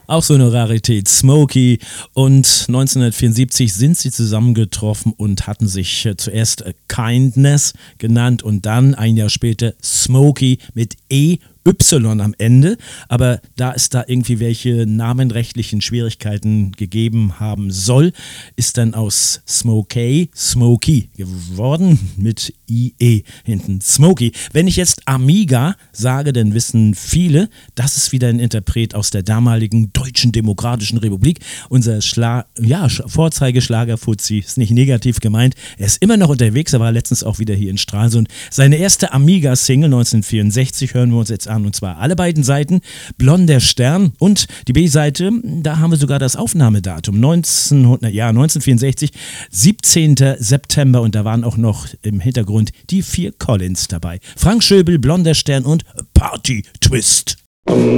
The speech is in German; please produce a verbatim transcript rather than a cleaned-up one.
Auch so eine Rarität, Smokey. Und neunzehnhundertvierundsiebzig sind sie zusammengetroffen und hatten sich äh, zuerst äh, Kindness genannt und dann ein Jahr später Smokey mit E Y am Ende, aber da es da irgendwie welche namenrechtlichen Schwierigkeiten gegeben haben soll, ist dann aus Smokey Smokey geworden mit I E hinten. Smokey. Wenn ich jetzt Amiga sage, dann wissen viele, das ist wieder ein Interpret aus der damaligen Deutschen Demokratischen Republik. Unser Schla- ja, Vorzeigeschlager-Fuzzi ist nicht negativ gemeint. Er ist immer noch unterwegs, er war letztens auch wieder hier in Stralsund. Seine erste Amiga-Single neunzehnhundertvierundsechzig hören wir uns jetzt an, und zwar alle beiden Seiten, Blonder Stern, und die B-Seite, da haben wir sogar das Aufnahmedatum, neunzehnhundert, ja, neunzehnhundertvierundsechzig, siebzehnten September, und da waren auch noch im Hintergrund die vier Collins dabei. Frank Schöbel, Blonder Stern und Party Twist.